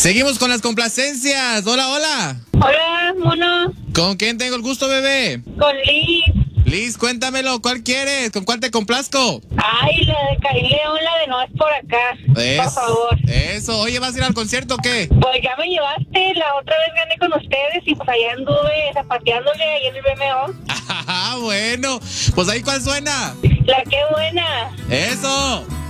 Seguimos con las complacencias. Hola, hola. Hola, mono. ¿Con quién tengo el gusto, bebé? Con Liz. Liz, cuéntamelo. ¿Cuál quieres? ¿Con cuál te complazco? Ay, la de Karim León, la de No es por acá. Por favor. Eso. Oye, ¿vas a ir al concierto o qué? Pues ya me llevaste, la otra vez gané con ustedes y pues allá anduve zapateándole ahí en el BMO. Ah, bueno. Pues ahí, ¿cuál suena? La que buena. Eso.